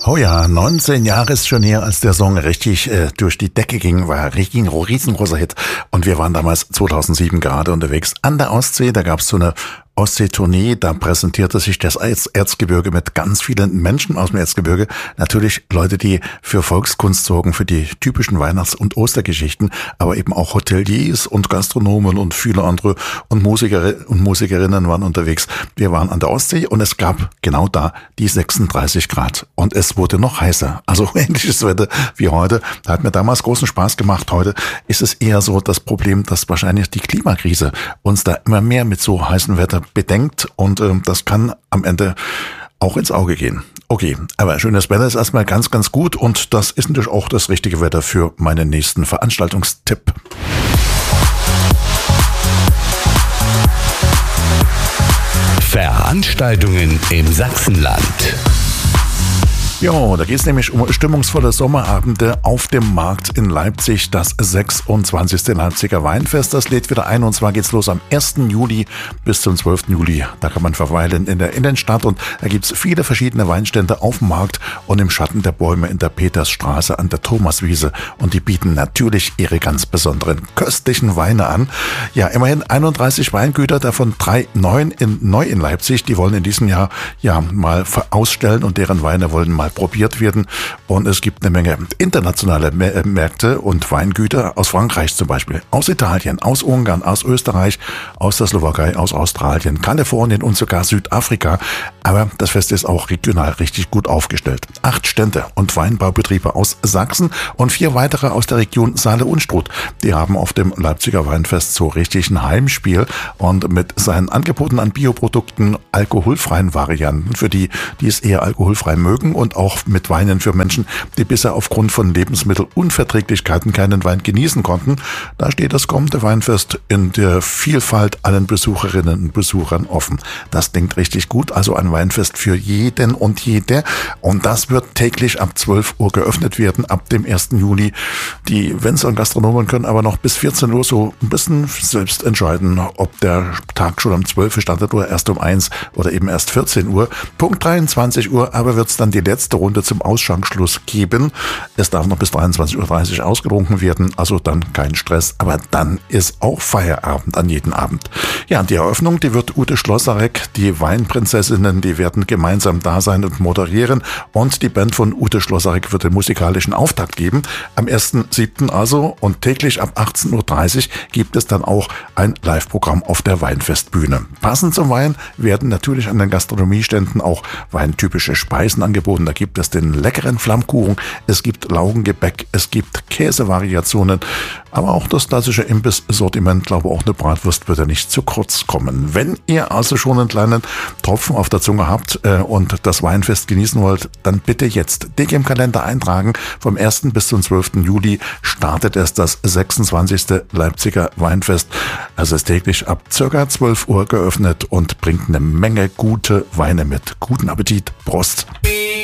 Oh ja, 19 Jahre ist schon her, als der Song richtig durch die Decke ging, war richtig ein riesengroßer Hit. Und wir waren damals 2007 gerade unterwegs an der Ostsee. Da gab's so eine Ostsee-Tournee, da präsentierte sich das Erzgebirge mit ganz vielen Menschen aus dem Erzgebirge. Natürlich Leute, die für Volkskunst sorgen, für die typischen Weihnachts- und Ostergeschichten, aber eben auch Hoteliers und Gastronomen und viele andere und Musiker und Musikerinnen waren unterwegs. Wir waren an der Ostsee und es gab genau da die 36 Grad und es wurde noch heißer. Also ähnliches Wetter wie heute. Da hat mir damals großen Spaß gemacht. Heute ist es eher so das Problem, dass wahrscheinlich die Klimakrise uns da immer mehr mit so heißem Wetter bedenkt und das kann am Ende auch ins Auge gehen. Okay, aber schönes Wetter ist erstmal ganz, ganz gut und das ist natürlich auch das richtige Wetter für meinen nächsten Veranstaltungstipp. Veranstaltungen im Sachsenland. Ja, da geht es nämlich um stimmungsvolle Sommerabende auf dem Markt in Leipzig, das 26. Leipziger Weinfest. Das lädt wieder ein und zwar geht's los am 1. Juli bis zum 12. Juli. Da kann man verweilen in der Innenstadt und da gibt's viele verschiedene Weinstände auf dem Markt und im Schatten der Bäume in der Petersstraße an der Thomaswiese und die bieten natürlich ihre ganz besonderen köstlichen Weine an. Ja, immerhin 31 Weingüter, davon 3 neu in Leipzig. Die wollen in diesem Jahr ja mal ausstellen und deren Weine wollen mal probiert werden und es gibt eine Menge internationale Märkte und Weingüter aus Frankreich zum Beispiel, aus Italien, aus Ungarn, aus Österreich, aus der Slowakei, aus Australien, Kalifornien und sogar Südafrika. Aber das Fest ist auch regional richtig gut aufgestellt. 8 Stände und Weinbaubetriebe aus Sachsen und 4 weitere aus der Region Saale-Unstrut. Die haben auf dem Leipziger Weinfest so richtig ein Heimspiel und mit seinen Angeboten an Bioprodukten, alkoholfreien Varianten für die, die es eher alkoholfrei mögen und auch mit Weinen für Menschen, die bisher aufgrund von Lebensmittelunverträglichkeiten keinen Wein genießen konnten. Da steht das kommende Weinfest in der Vielfalt allen Besucherinnen und Besuchern offen. Das klingt richtig gut, also ein Weinfest für jeden und jede. Und das wird täglich ab 12 Uhr geöffnet werden, ab dem 1. Juli. Die Winzer und Gastronomen können aber noch bis 14 Uhr so ein bisschen selbst entscheiden, ob der Tag schon um 12 Uhr startet oder erst um 1 oder eben erst 14 Uhr. Punkt 23 Uhr aber wird es dann die letzte Runde zum Ausschankschluss geben. Es darf noch bis 23:30 Uhr ausgetrunken werden, also dann kein Stress, aber dann ist auch Feierabend an jedem Abend. Ja, die Eröffnung, die wird Ute Schlosserek, die Weinprinzessinnen, die werden gemeinsam da sein und moderieren und die Band von Ute Schlosserek wird den musikalischen Auftakt geben. Am 1.7. also und täglich ab 18:30 Uhr gibt es dann auch ein Live-Programm auf der Weinfestbühne. Passend zum Wein werden natürlich an den Gastronomieständen auch weintypische Speisen angeboten. Da gibt es den leckeren Flammkuchen, es gibt Laugengebäck, es gibt Käsevariationen, aber auch das klassische Imbiss-Sortiment, glaube auch eine Bratwurst wird ja nicht zu kurz kommen. Wenn ihr also schon einen kleinen Tropfen auf der Zunge habt und das Weinfest genießen wollt, dann bitte jetzt dick im Kalender eintragen. Vom 1. bis zum 12. Juli startet es das 26. Leipziger Weinfest. Es ist täglich ab ca. 12 Uhr geöffnet und bringt eine Menge gute Weine mit. Guten Appetit, Prost!